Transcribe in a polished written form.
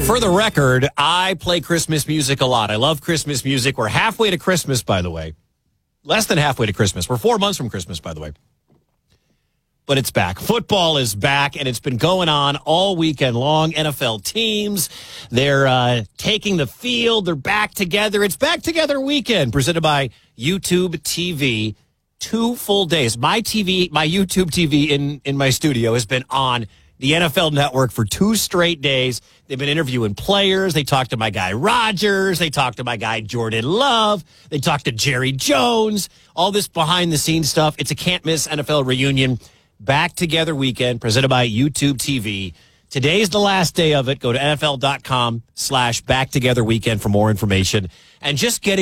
For the record, I play Christmas music a lot. I love Christmas music. We're halfway to Christmas, by the way. Less than halfway to Christmas. We're 4 months from Christmas, by the way. But it's back. Football is back, and it's been going on all weekend long. NFL teams, they're taking the field. They're back together. It's Back Together Weekend, presented by YouTube TV. 2 full days. My YouTube TV in my studio has been on the NFL Network for 2 straight days. They've been interviewing players. They talked to my guy Rodgers. They talked to my guy Jordan Love. They talked to Jerry Jones. All this behind-the-scenes stuff. It's a can't-miss NFL reunion. Back Together Weekend, presented by YouTube TV. Today's the last day of it. Go to NFL.com/BackTogetherWeekend for more information. And just getting